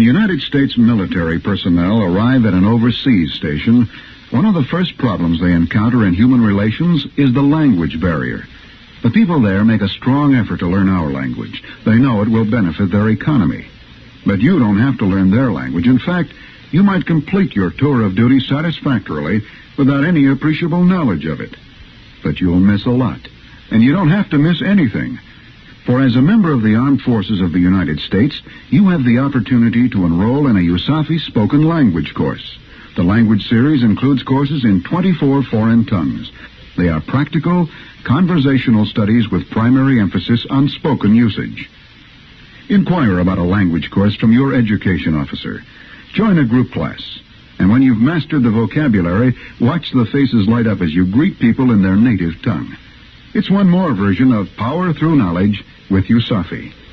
United States military personnel arrive at an overseas station, one of the first problems they encounter in human relations is the language barrier. The people there make a strong effort to learn our language. They know it will benefit their economy. But you don't have to learn their language. In fact, you might complete your tour of duty satisfactorily without any appreciable knowledge of it. But you'll miss a lot. And you don't have to miss anything. For as a member of the Armed Forces of the United States, you have the opportunity to enroll in a USAFE spoken language course. The language series includes courses in 24 foreign tongues. They are practical, conversational studies with primary emphasis on spoken usage. Inquire about a language course from your education officer. Join a group class. And when you've mastered the vocabulary, watch the faces light up as you greet people in their native tongue. It's one more version of Power Through Knowledge with USAFE.